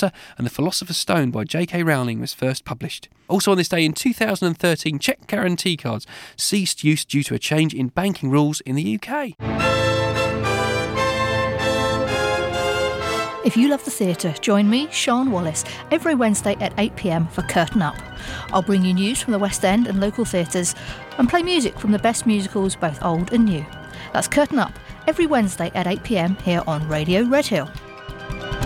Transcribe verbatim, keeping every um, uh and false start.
Potter and the Philosopher's Stone by J K Rowling was first published. Also on this day in two thousand thirteen, cheque guarantee cards ceased use due to a change in banking rules in the U K. If you love the theatre, join me, Sian Wallace, every Wednesday at eight p m for Curtain Up. I'll bring you news from the West End and local theatres and play music from the best musicals, both old and new. That's Curtain Up, every Wednesday at eight p m here on Radio Redhill.